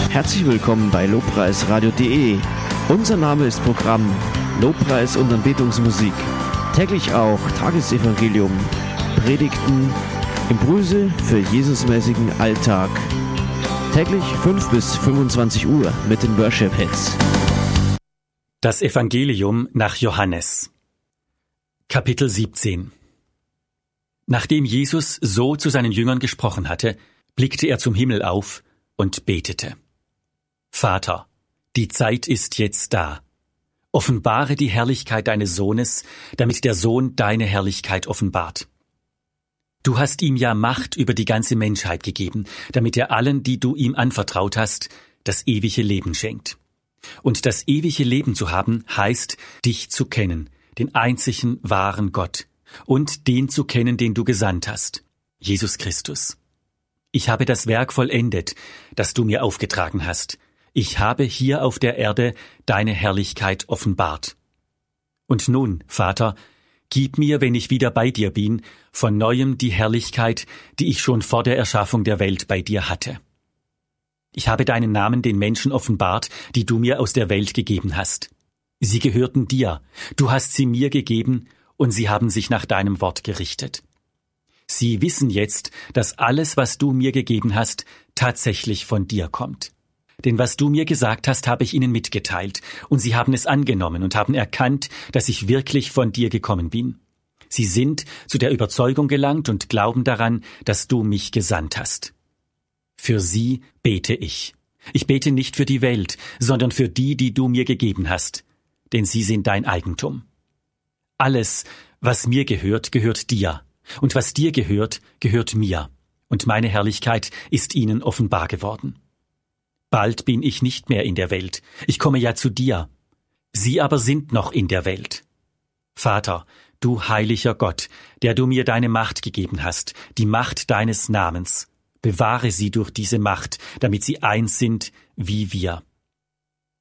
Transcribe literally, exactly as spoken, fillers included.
Herzlich willkommen bei lobpreisradio punkt de. Unser Name ist Programm Lobpreis und Anbetungsmusik. Täglich auch Tagesevangelium, Predigten, Impulse für Jesusmäßigen Alltag. Täglich fünf bis fünfundzwanzig Uhr mit den Worship Hits. Das Evangelium nach Johannes. Kapitel siebzehn. Nachdem Jesus so zu seinen Jüngern gesprochen hatte, blickte er zum Himmel auf und betete. Vater, die Zeit ist jetzt da. Offenbare die Herrlichkeit deines Sohnes, damit der Sohn deine Herrlichkeit offenbart. Du hast ihm ja Macht über die ganze Menschheit gegeben, damit er allen, die du ihm anvertraut hast, das ewige Leben schenkt. Und das ewige Leben zu haben, heißt, dich zu kennen, den einzigen wahren Gott, und den zu kennen, den du gesandt hast, Jesus Christus. Ich habe das Werk vollendet, das du mir aufgetragen hast. Ich habe hier auf der Erde deine Herrlichkeit offenbart. Und nun, Vater, gib mir, wenn ich wieder bei dir bin, von neuem die Herrlichkeit, die ich schon vor der Erschaffung der Welt bei dir hatte. Ich habe deinen Namen den Menschen offenbart, die du mir aus der Welt gegeben hast. Sie gehörten dir, du hast sie mir gegeben, und sie haben sich nach deinem Wort gerichtet. Sie wissen jetzt, dass alles, was du mir gegeben hast, tatsächlich von dir kommt. Denn was du mir gesagt hast, habe ich ihnen mitgeteilt, und sie haben es angenommen und haben erkannt, dass ich wirklich von dir gekommen bin. Sie sind zu der Überzeugung gelangt und glauben daran, dass du mich gesandt hast. Für sie bete ich. Ich bete nicht für die Welt, sondern für die, die du mir gegeben hast, denn sie sind dein Eigentum. Alles, was mir gehört, gehört dir, und was dir gehört, gehört mir, und meine Herrlichkeit ist ihnen offenbar geworden. Bald bin ich nicht mehr in der Welt, ich komme ja zu dir. Sie aber sind noch in der Welt. Vater, du heiliger Gott, der du mir deine Macht gegeben hast, die Macht deines Namens, bewahre sie durch diese Macht, damit sie eins sind wie wir.